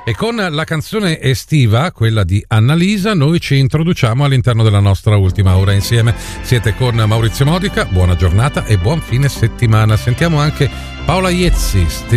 E con la canzone estiva, quella di Annalisa, noi ci introduciamo all'interno della nostra ultima ora insieme. Siete con Maurizio Modica, buona giornata e buon fine settimana. Sentiamo anche Paola Iezzi,